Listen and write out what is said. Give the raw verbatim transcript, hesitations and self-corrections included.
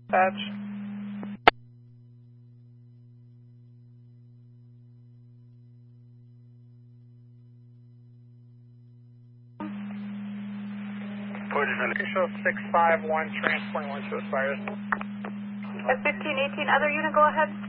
Patch. Show six five one, transporting one to Aspires. At fifteen eighteen, other unit, go ahead.